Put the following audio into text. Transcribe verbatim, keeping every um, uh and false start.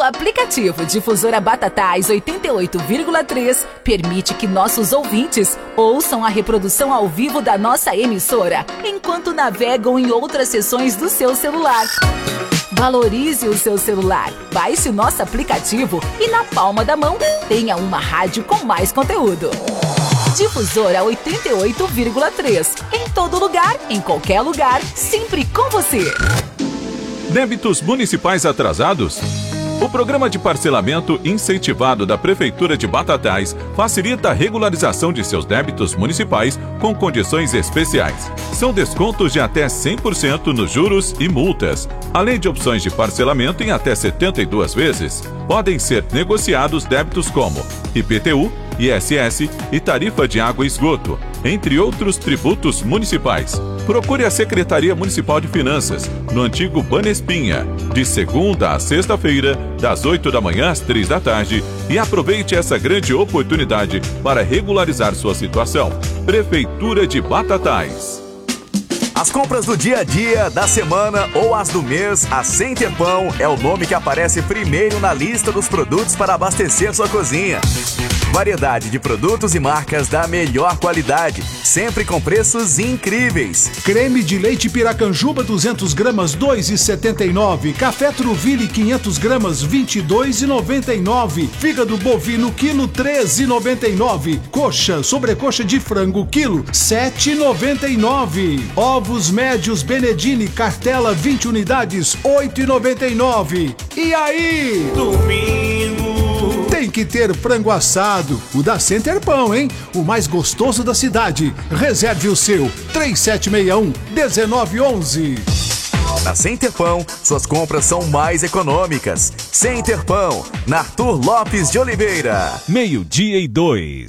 aplicativo Difusora Batatais oitenta e oito vírgula três permite que nossos ouvintes ouçam a reprodução ao vivo da nossa emissora, enquanto navegam em outras seções do seu celular. Valorize o seu celular, baixe o nosso aplicativo e na palma da mão tenha uma rádio com mais conteúdo. Difusora oitenta e oito vírgula três. Em todo lugar, em qualquer lugar, sempre com você. Débitos municipais atrasados? O programa de parcelamento incentivado da Prefeitura de Batatais facilita a regularização de seus débitos municipais com condições especiais. São descontos de até cem por cento nos juros e multas, além de opções de parcelamento em até setenta e duas vezes. Podem ser negociados débitos como I P T U, I S S e tarifa de água e esgoto, entre outros tributos municipais. Procure a Secretaria Municipal de Finanças, no antigo Banespinha, de segunda a sexta-feira, das oito da manhã às três da tarde, e aproveite essa grande oportunidade para regularizar sua situação. Prefeitura de Batatais. As compras do dia a dia, da semana ou as do mês, a Center Pão é o nome que aparece primeiro na lista dos produtos para abastecer sua cozinha. Variedade de produtos e marcas da melhor qualidade, sempre com preços incríveis. Creme de leite Piracanjuba duzentas gramas, dois reais e setenta e nove centavos. Café Truville quinhentas gramas, vinte e dois reais e noventa e nove centavos. Fígado bovino quilo, três reais e noventa e nove centavos. Coxa, sobrecoxa de frango quilo, sete reais e noventa e nove centavos. Ovos médios Benedini, cartela vinte unidades, oito reais e noventa e nove centavos. E aí? Domingo tem que ter frango assado, o da Center Pão, hein? O mais gostoso da cidade. Reserve o seu, três sete seis um, um nove um um. Na Center Pão, suas compras são mais econômicas. Center Pão, na Arthur Lopes de Oliveira. Meio-dia e dois.